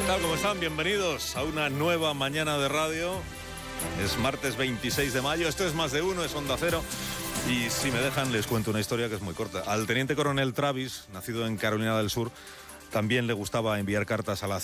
tal? ¿Cómo están? Bienvenidos a una nueva mañana de radio. Es martes 26 de mayo. Esto es Más de Uno, es Onda Cero. Y si me dejan, les cuento una historia que es muy corta. Al teniente coronel Travis, nacido en Carolina del Sur, también le gustaba enviar cartas a la